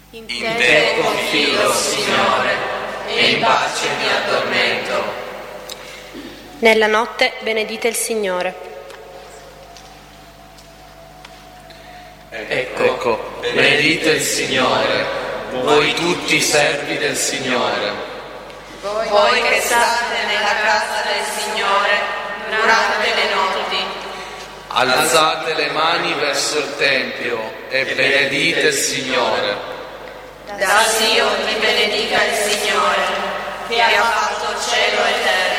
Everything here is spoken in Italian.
In te confido, Signore, e in pace mi addormento. Nella notte benedite il Signore. Ecco, benedite il Signore, voi tutti servi del Signore. Voi che state nella casa del Signore durante le notti. Alzate le mani verso il Tempio e benedite il Signore. Da Sion ti benedica il Signore, che ha fatto cielo e terra.